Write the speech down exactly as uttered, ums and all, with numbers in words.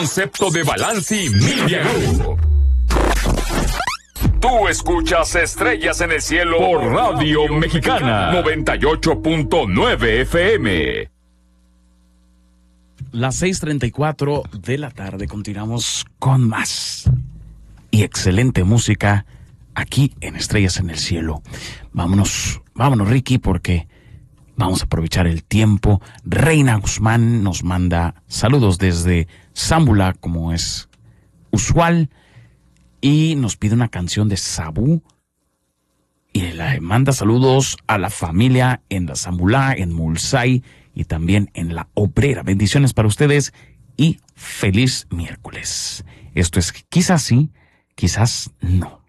concepto de balance y Media Group. Tú escuchas Estrellas en el Cielo por Radio Mexicana noventa y ocho punto nueve F M. Las seis treinta y cuatro de la tarde, continuamos con más y excelente música aquí en Estrellas en el Cielo. Vámonos, vámonos Ricky, porque vamos a aprovechar el tiempo. Reina Guzmán nos manda saludos desde Zambula, como es usual, y nos pide una canción de Sabú, y le manda saludos a la familia en la Zambulá, en Mulsay y también en la Obrera. Bendiciones para ustedes y feliz miércoles. Esto es Quizás sí, quizás no.